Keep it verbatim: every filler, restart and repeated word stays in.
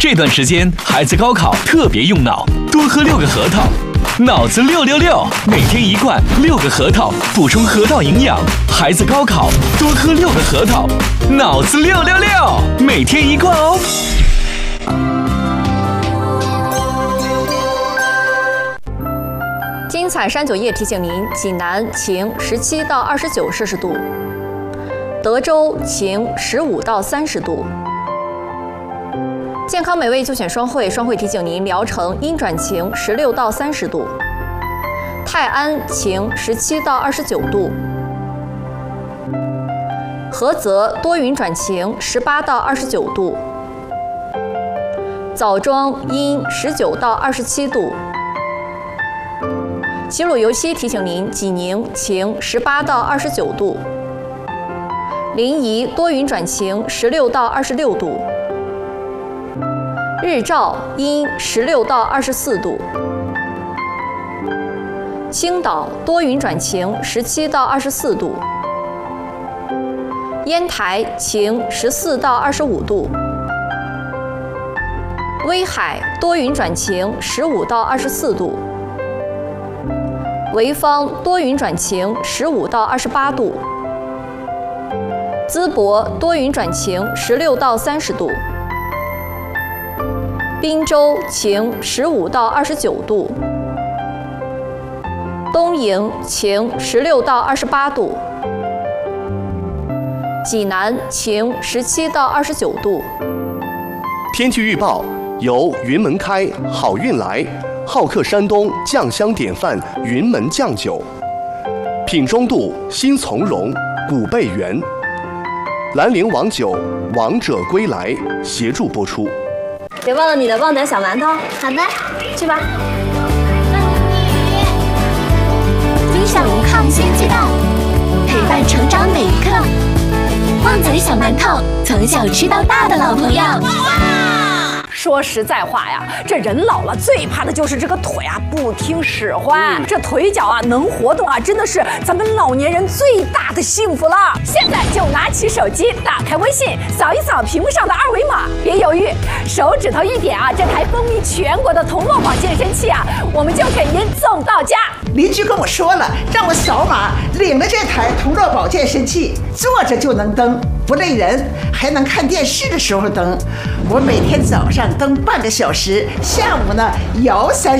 这段时间孩子高考特别用脑，多喝六个核桃，脑子六六六，每天一罐六个核桃，补充核桃营养。孩子高考多喝六个核桃，脑子六六六，每天一罐哦。 精彩山酒业提醒您：济南晴十七到二十九摄氏度，德州晴十五到三十度。健康美味就选双汇，双汇提醒您：聊城阴转晴十六到三十度，泰安晴十七到二十九度，菏泽多云转晴十八到二十九度，枣庄阴十九到二十七度。齐鲁尤溪提醒您：济宁晴十八到二十九度，临沂多云转晴十六到二十六度，日照阴十六到二十四度，青岛多云转晴十七到二十四度，烟台晴十四到二十五度，威海多云转晴十五到二十四度，潍坊多云转晴十五到二十八度，淄博多云转晴十六到三十度，滨州晴十五到二十九度，东营晴十六到二十八度，济南晴十七到二十九度。 天气预报由云门开好运来好客山东酱香典范云门酱酒，品中度新从容古贝园，兰陵王酒王者归来协助播出。 别忘了你的旺仔小馒头。 好的， 去吧。 分享抗新鸡蛋，陪伴成长每一刻。旺仔小馒头，从小吃到大的老朋友。 说实在话呀，这人老了最怕的就是这个腿啊不听使唤，嗯、这腿脚啊能活动啊，真的是咱们老年人最大的幸福了。现在就拿起手机，打开微信，扫一扫屏幕上的二维码，别犹豫，手指头一点啊，这台风靡全国的同乐宝健身器啊，我们就给您送到家。 邻居跟我说了，让我扫码领了这台同乐宝健身器，坐着就能蹬，不累人，还能看电视的时候蹬。我每天早上蹬半个小时，下午呢摇三